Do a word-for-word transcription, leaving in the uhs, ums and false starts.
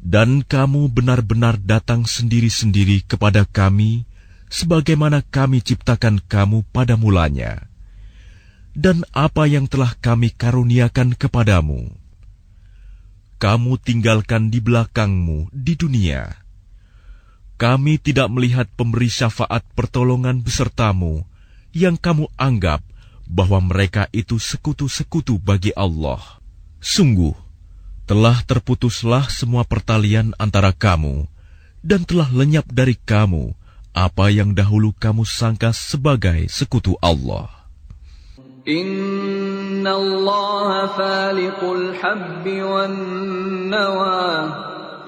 Dan kamu benar-benar datang sendiri-sendiri kepada kami, sebagaimana kami ciptakan kamu pada mulanya. Dan apa yang telah kami karuniakan kepadamu, kamu tinggalkan di belakangmu di dunia. Kami tidak melihat pemberi syafaat pertolongan besertamu, yang kamu anggap bahwa mereka itu sekutu-sekutu bagi Allah. Sungguh, telah terputuslah semua pertalian antara kamu, dan telah lenyap dari kamu apa yang dahulu kamu sangka sebagai sekutu Allah. Inna Allah faliqul habbi wan nawa